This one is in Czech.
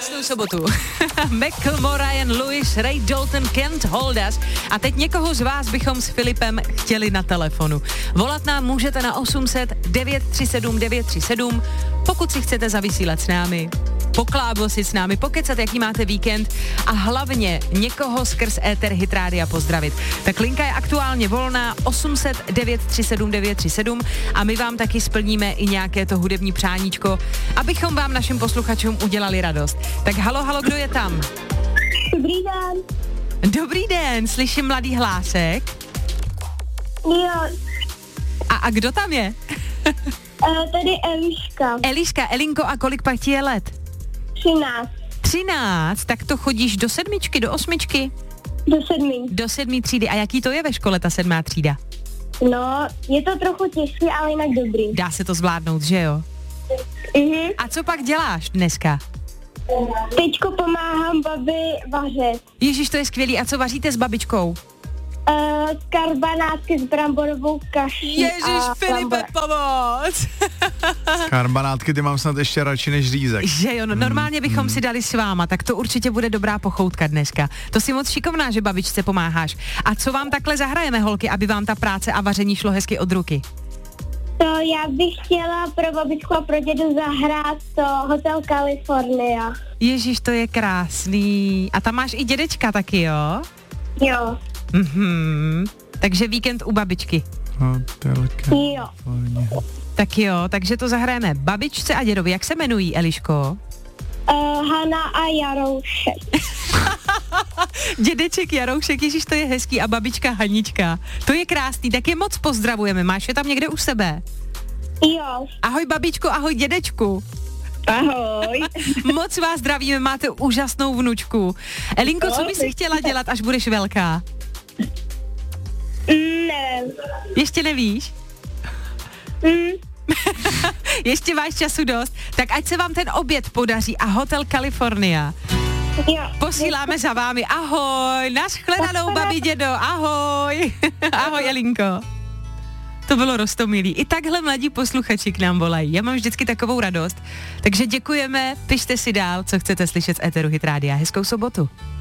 Krásnou sobotu. Macklemore, Ryan Lewis, Ray Dalton, Can't Hold Us. A teď někoho z vás bychom s Filipem chtěli na telefonu. Volat nám můžete na 800 937 937, pokud si chcete zavysílat s námi, poklábosit s námi, pokecat, jaký máte víkend a hlavně někoho skrz éter Hit Rádia pozdravit. Tak linka je aktuálně volná 800 937 937 a my vám taky splníme i nějaké to hudební přáníčko, abychom vám, našim posluchačům, udělali radost. Tak halo, kdo je tam? Dobrý den. Dobrý den, slyším mladý hlásek. Jo. A kdo tam je? Tady Eliška. Eliška, Elinko, a kolik pak ti je let? 13. 13, tak to chodíš do 7, do 8? Do 7. Do 7 třídy. A jaký to je ve škole, ta 7. třída? No, je to trochu těžké, ale jinak dobrý. Dá se to zvládnout, že jo? Mhm. A co pak děláš dneska? Teďko pomáhám babi vařit. Ježiš, to je skvělý. A co vaříte s babičkou? Karbanátky s bramborovou kaší. Ježiš, Filipe, pomoc! Karbanátky ty mám snad ještě radši než řízek. Že jo, no, normálně bychom si dali s váma, tak to určitě bude dobrá pochoutka dneska. To si moc šikovná, že babičce pomáháš. A co vám takhle zahrajeme, holky, aby vám ta práce a vaření šlo hezky od ruky? To já bych chtěla pro babičku a pro dědu zahrát to Hotel California. Ježiš, to je krásný. A tam máš i dědečka taky, jo? Jo. Takže víkend u babičky. Hotel Jo. Tak jo, takže to zahrajeme babičce a dědovi. Jak se jmenují, Eliško? Hana a Jaroušek. Dědeček Jaroušek, ježiš, to je hezký, a babička Hanička. To je krásný, tak je moc pozdravujeme. Máš je tam někde u sebe? Jo. Ahoj babičko, ahoj dědečku. Ahoj. Moc vás zdravíme, máte úžasnou vnučku. Elinko, co bys si chtěla dělat, až budeš velká? Ne. Ještě nevíš? Ještě máš času dost. Tak ať se vám ten oběd podaří a Hotel California. Jo. Posíláme za vámi. Ahoj, nashledanou, babi, dědo. Ahoj. Ahoj, Elinko. To bylo roztomilý. I takhle mladí posluchači k nám volají. Já mám vždycky takovou radost. Takže děkujeme, pište si dál, co chcete slyšet z éteru Hit Rádia. Hezkou sobotu.